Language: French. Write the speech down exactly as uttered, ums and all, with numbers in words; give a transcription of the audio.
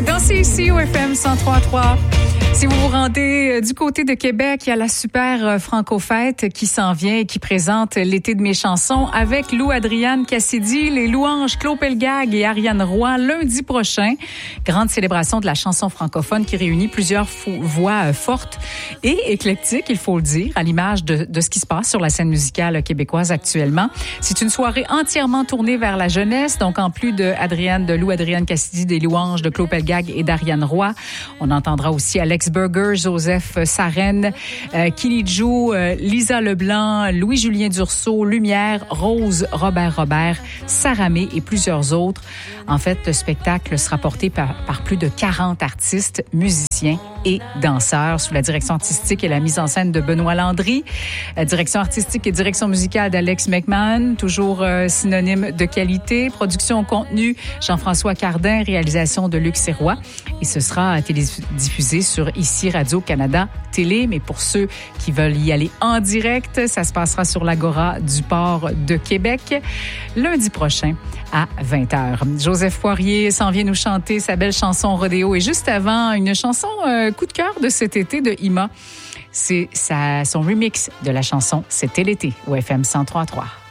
Dansez ici au F M cent trois trois. Si vous vous rendez du côté de Québec, il y a la super Franco-fête qui s'en vient et qui présente l'été de mes chansons avec Lou Adrienne Cassidy, les louanges Claude Pelgag et Ariane Roy lundi prochain. Grande célébration de la chanson francophone qui réunit plusieurs fou- voix fortes et éclectiques, il faut le dire, à l'image de, de ce qui se passe sur la scène musicale québécoise actuellement. C'est une soirée entièrement tournée vers la jeunesse, donc en plus de Adrienne, de Lou Adrienne Cassidy, des louanges de Claude Pelgag et d'Ariane Roy, on entendra aussi Alex Burger, Joseph Sarène, euh, Kenny Jou, euh, Lisa Leblanc, Louis-Julien Dursault, Lumière, Rose, Robert Robert, Saramé et plusieurs autres. En fait, le spectacle sera porté par, par plus de quarante artistes, musiciens et danseurs sous la direction artistique et la mise en scène de Benoît Landry, la direction artistique et direction musicale d'Alex McMahon, toujours euh, synonyme de qualité, production au contenu Jean-François Cardin, réalisation de Luc Sirois, et ce sera télédiffusé sur ici Radio-Canada Télé, mais pour ceux qui veulent y aller en direct, ça se passera sur l'Agora du Port de Québec lundi prochain à vingt heures. Joseph Poirier s'en vient nous chanter sa belle chanson Rodéo, et juste avant, une chanson euh, coup de cœur de cet été de Ima. C'est sa, son remix de la chanson C'était l'été au F M cent trois trois.